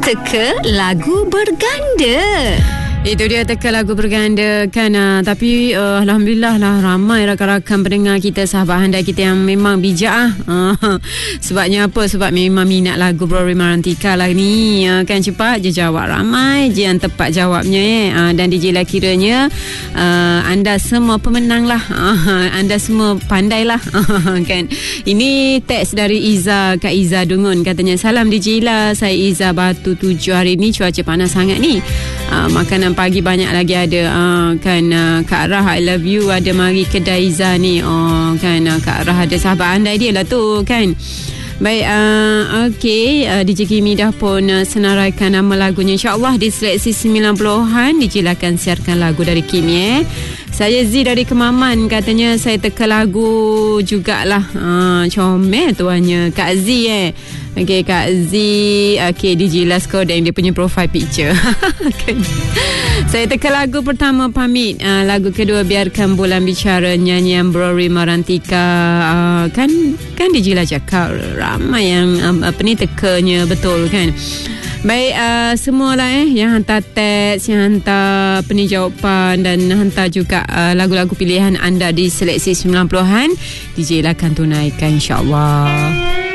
Teka lagu berganda. Itu dia teka lagu berganda kan. Tapi Alhamdulillah lah ramai rakan-rakan pendengar kita, sahabat handai kita yang memang bijak sebabnya apa? Sebab memang minat lagu Bro Marantika lah ni kan. Cepat je jawab, ramai je yang tepat jawabnya dan DJ lah kiranya anda semua pemenang lah. Anda semua pandai lah kan. Ini teks dari Iza, Kak Iza Dungun, katanya, salam DJ lah, saya Iza Batu 7. Hari ni cuaca panas sangat ni. Makanan pagi banyak lagi ada kan. Kak Rah, I love you, ada mari kedai Iza ni. Kan Kak Rah ada sahabat andai dia lah tu kan. Baik, okey, DJ Kimi dah pun senaraikan nama lagunya. InsyaAllah di seleksi 90-an DJ akan siarkan lagu dari Kimi. Saya Z dari Kemaman, katanya saya teka lagu jugalah. Comel tuannya Kak Z Okey Kak Z. Okey, DJ Lasko dan dia punya profile picture. Saya teka lagu pertama, pamit. Lagu kedua, biarkan bulan bicara, nyanyian Bro Marantika. Kan DJ lah cakap ramai yang tekanya betul kan. Baik, semualah yang hantar teks, yang hantar jawapan dan hantar juga lagu-lagu pilihan anda di seleksi 90-an, DJ lah akan tunaikan insyaAllah.